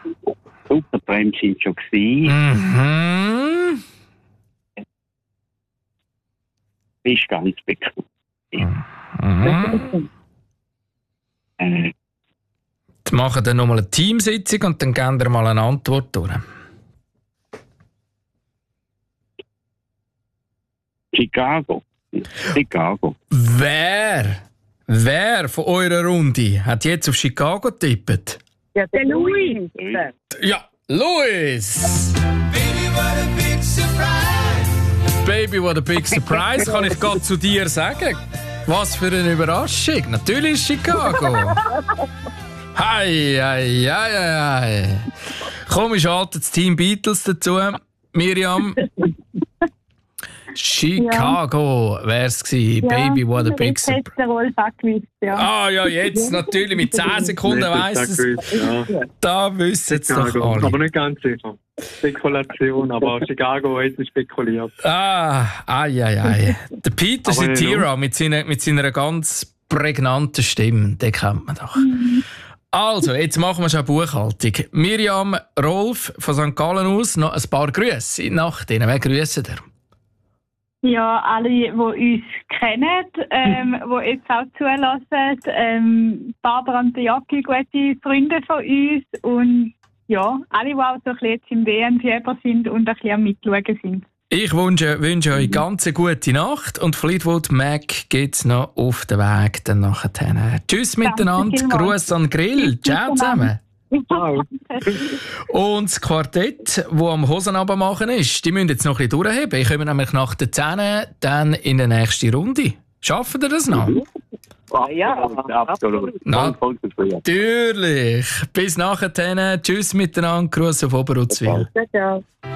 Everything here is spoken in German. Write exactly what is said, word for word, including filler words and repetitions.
Supertramp sind schon gewesen. Mhm. Ist ganz bekannt. Mhm. Äh, Jetzt machen wir nochmal eine Teamsitzung und dann geben wir mal eine Antwort durch. Chicago. Chicago. Wer, wer von eurer Runde hat jetzt auf Chicago getippt? Ja, der Louis. Ja, Louis! Baby, what a big surprise. Baby, what a big surprise, kann ich gerade zu dir sagen. Was für eine Überraschung. Natürlich Chicago. Hei, hei, hei, hei. Komm, ich schalte das Team Beatles dazu. Miriam. Chicago wär's gewesen. Ja, Baby, what a big jetzt hat's surprise. der Rolf auch gewusst, ja. Ah ja, jetzt natürlich mit zehn Sekunden weiss es. Ja. Da wissen es doch Chicago. alle. Aber nicht ganz sicher. Spekulation, aber Chicago hat es spekuliert. Ah, ai, ai, ai. Der Peter Aber nicht Cetera mit seiner, mit seiner ganz prägnanten Stimme, den kennt man doch. Also, jetzt machen wir schon Buchhaltung. Miriam, Rolf von Sankt Gallen aus, noch ein paar Grüße nach denen. Wer grüßt ihr? Ja, alle, die uns kennen, ähm, die jetzt auch zulassen. Ähm, Barbara und Jacki, gute Freunde von uns. Und ja, alle, die auch so ein bisschen jetzt im W M-Fieber sind und ein bisschen am Mitschauen sind. Ich wünsche, wünsche euch ganz eine gute Nacht und Fleetwood Mac geht's noch auf den Weg dann nachher. Tschüss miteinander, vielmals. Gruß an den Grill. Ciao zusammen. Ciao. Und das Quartett, das am Hosenabend machen ist, die müssen jetzt noch ein bisschen durchheben. Ich komme nämlich nach den zehn dann in die nächste Runde. Schaffen ihr das noch? Ja, absolut. Na, Voll, voll zufrieden. natürlich. Bis nachher. Tschüss miteinander. Gruß auf Oberuzwil. Ciao, ciao.